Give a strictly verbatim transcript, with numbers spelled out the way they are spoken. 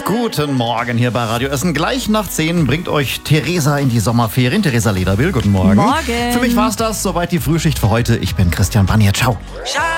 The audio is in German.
Guten Morgen hier bei Radio Essen. Gleich nach zehn bringt euch Theresa in die Sommerferien. Theresa Lederbill, guten Morgen. Morgen. Für mich war's das. Soweit die Frühschicht für heute. Ich bin Christian Barnier. Ciao.